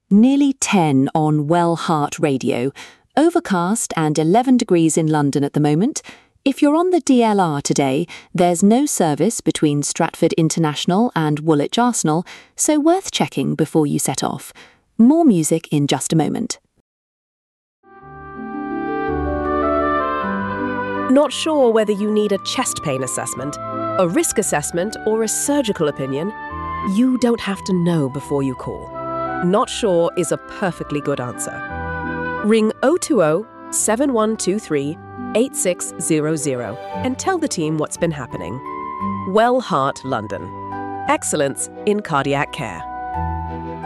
Nearly 10 on Well Heart Radio. Overcast and 11 degrees in London at the moment. If you're on the DLR today, there's no service between Stratford International and Woolwich Arsenal, so worth checking before you set off. More music in just a moment. Not sure whether you need a chest pain assessment, a risk assessment, or a surgical opinion? You don't have to know before you call. Not sure is a perfectly good answer. Ring 020-7123-8600 and tell the team what's been happening. Well Heart London. Excellence in cardiac care.